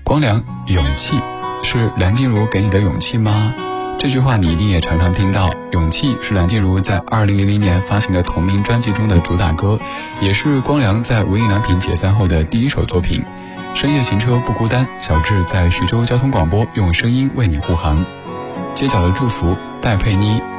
光良，勇气，是梁静茹给你的勇气吗？这句话你一定也常常听到。勇气是梁静茹在2000年发行的同名专辑中的主打歌，也是光良在无印良品解散后的第一首作品。深夜行车不孤单，小智在徐州交通广播用声音为你护航。街角的祝福，戴佩妮，